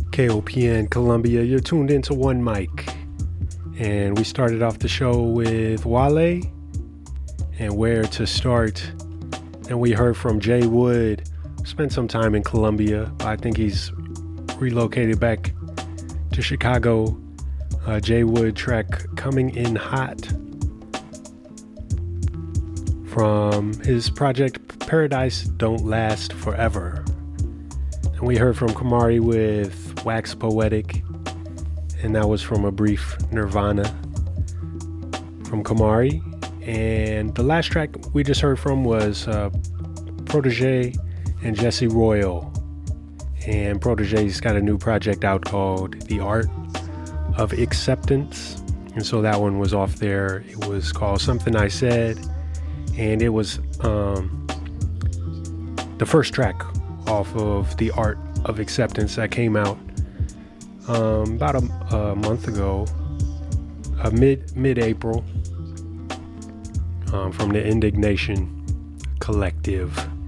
KOPN Columbia. You're tuned into One Mic. And we started off the show with Wale and Where to Start. And we heard from Jay Wood. Spent some time in Columbia. I think he's relocated back to Chicago. Jay Wood track Coming In Hot from his project Paradise Don't Last Forever. And we heard from Kamari with Wax Poetic, and that was from A Brief Nirvana from Kamari. And the last track we just heard from was Protege and Jesse Royal. And Protege's got a new project out called The Art of Acceptance. And so that one was off there. It was called Something I Said. And it was the first track off of The Art of Acceptance that came out about a month ago, mid-April, from the Indignation Collective.